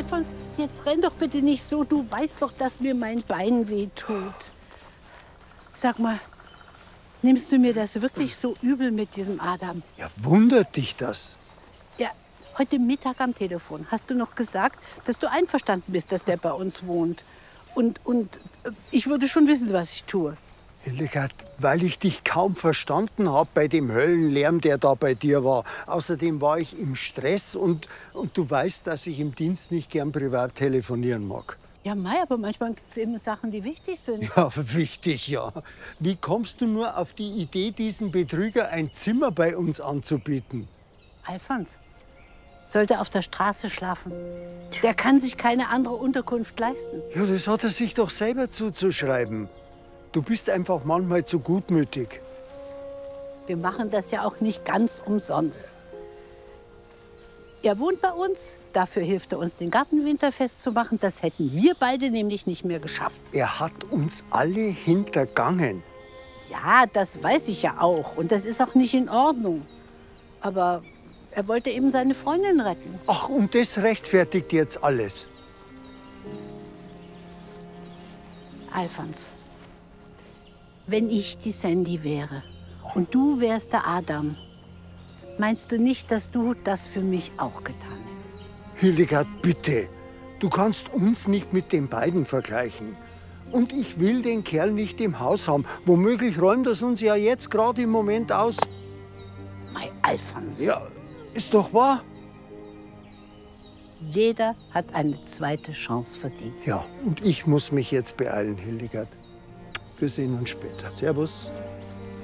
Alfons, jetzt renn doch bitte nicht so. Du weißt doch, dass mir mein Bein wehtut. Sag mal, nimmst du mir das wirklich so übel mit diesem Adam? Ja, wundert dich das? Ja, heute Mittag am Telefon hast du noch gesagt, dass du einverstanden bist, dass der bei uns wohnt. Und ich würde schon wissen, was ich tue. Hildegard, weil ich dich kaum verstanden habe bei dem Höllenlärm, der da bei dir war. Außerdem war ich im Stress und du weißt, dass ich im Dienst nicht gern privat telefonieren mag. Ja, Mai, aber manchmal gibt es eben Sachen, die wichtig sind. Ja, wichtig, ja. Wie kommst du nur auf die Idee, diesem Betrüger ein Zimmer bei uns anzubieten? Alfons sollte auf der Straße schlafen. Der kann sich keine andere Unterkunft leisten. Ja, das hat er sich doch selber zuzuschreiben. Du bist einfach manchmal zu gutmütig. Wir machen das ja auch nicht ganz umsonst. Er wohnt bei uns, dafür hilft er uns, den Garten winterfest zu machen. Das hätten wir beide nämlich nicht mehr geschafft. Er hat uns alle hintergangen. Ja, das weiß ich ja auch. Und das ist auch nicht in Ordnung. Aber er wollte eben seine Freundin retten. Ach, und das rechtfertigt jetzt alles. Alfons, wenn ich die Sandy wäre und du wärst der Adam, meinst du nicht, dass du das für mich auch getan hättest? Hildegard, bitte. Du kannst uns nicht mit den beiden vergleichen. Und ich will den Kerl nicht im Haus haben. Womöglich räumt das uns ja jetzt gerade im Moment aus. Mein Alfons. Ja, ist doch wahr. Jeder hat eine zweite Chance verdient. Ja, und ich muss mich jetzt beeilen, Hildegard. Wir sehen uns später. Servus.